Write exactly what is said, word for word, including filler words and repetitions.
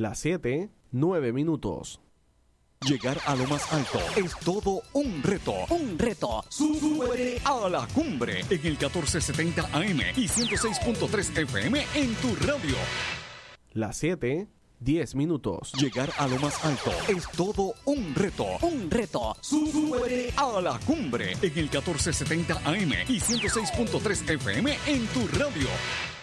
Las siete, nueve minutos. Llegar a lo más alto es todo un reto. Un reto. Sube a la cumbre en el catorce setenta A M y ciento seis punto tres F M en tu radio. Las siete, diez minutos. Llegar a lo más alto es todo un reto. Un reto. Sube a la cumbre en el catorce setenta A M y ciento seis punto tres F M en tu radio.